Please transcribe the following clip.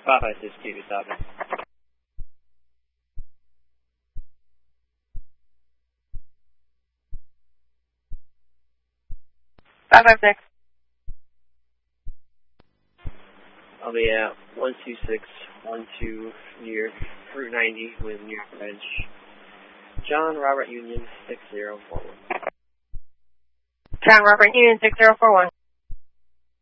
556 TV stopping. 556. I'll be at 12612 near Route 90 with New York Edge. John Robert Union 6041. John Robert Union 6041.